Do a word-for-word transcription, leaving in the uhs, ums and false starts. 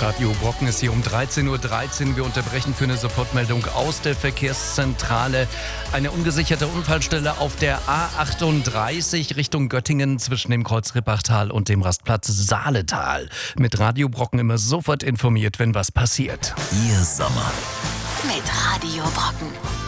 Radio Brocken ist hier um dreizehn Uhr dreizehn. Wir unterbrechen für eine Sofortmeldung aus der Verkehrszentrale. Eine ungesicherte Unfallstelle auf der A achtunddreißig Richtung Göttingen zwischen dem Kreuz Rippachtal und dem Rastplatz Saaletal. Mit Radio Brocken immer sofort informiert, wenn was passiert. Ihr Sommer mit Radio Brocken.